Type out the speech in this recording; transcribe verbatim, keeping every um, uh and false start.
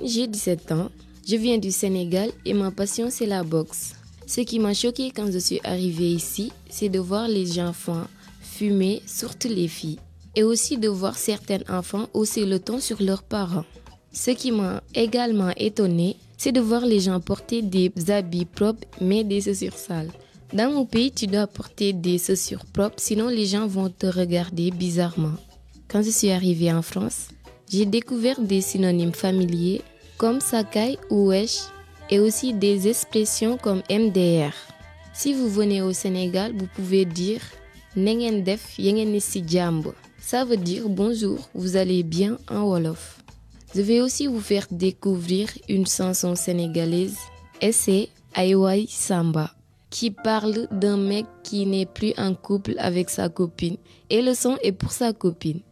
j'ai dix-sept ans, je viens du Sénégal et ma passion c'est la boxe. Ce qui m'a choqué quand je suis arrivée ici, c'est de voir les enfants fumer, surtout les filles. Et aussi de voir certains enfants hausser le ton sur leurs parents. Ce qui m'a également étonnée, c'est de voir les gens porter des habits propres mais des chaussures sales. Dans mon pays, tu dois porter des chaussures propres, sinon les gens vont te regarder bizarrement. Quand je suis arrivée en France, j'ai découvert des synonymes familiers comme Sakai ou Wesh et aussi des expressions comme M D R. Si vous venez au Sénégal, vous pouvez dire Nengen def yengen ni si jambo. Ça veut dire bonjour, vous allez bien en Wolof. Je vais aussi vous faire découvrir une chanson sénégalaise et c'est Aïwai Samba qui parle d'un mec qui n'est plus en couple avec sa copine et le son est pour sa copine.